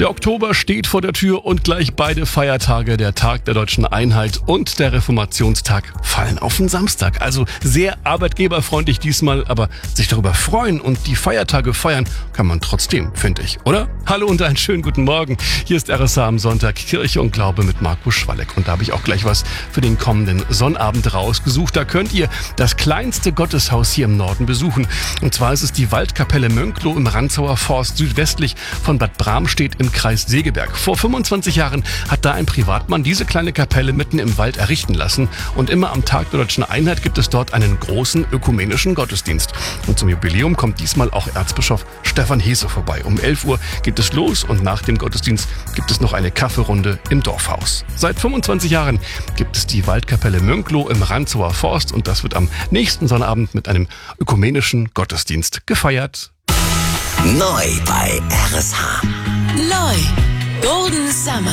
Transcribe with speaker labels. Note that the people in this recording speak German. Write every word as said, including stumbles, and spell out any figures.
Speaker 1: Der Oktober steht vor der Tür und gleich beide Feiertage, der Tag der Deutschen Einheit und der Reformationstag, fallen auf den Samstag. Also sehr arbeitgeberfreundlich diesmal, aber sich darüber freuen und die Feiertage feiern kann man trotzdem, finde ich, oder? Hallo und einen schönen guten Morgen. Hier ist R S H am Sonntag, Kirche und Glaube mit Markus Schwalleck. Und da habe ich auch gleich was für den kommenden Sonnabend rausgesucht. Da könnt ihr das kleinste Gotteshaus hier im Norden besuchen. Und zwar ist es die Waldkapelle Mönklow im Rantzauer Forst, südwestlich von Bad Bramstedt im Kreis Segeberg. Vor fünfundzwanzig Jahren hat da ein Privatmann diese kleine Kapelle mitten im Wald errichten lassen. Und immer am Tag der Deutschen Einheit gibt es dort einen großen ökumenischen Gottesdienst. Und zum Jubiläum kommt diesmal auch Erzbischof Stefan Hesse vorbei. Um elf Uhr geht es los und nach dem Gottesdienst gibt es noch eine Kaffeerunde im Dorfhaus. Seit fünfundzwanzig Jahren gibt es die Waldkapelle Mönklow im Rantzauer Forst und das wird am nächsten Sonnabend mit einem ökumenischen Gottesdienst gefeiert.
Speaker 2: Neu bei R S H.
Speaker 3: Neu. Golden Summer.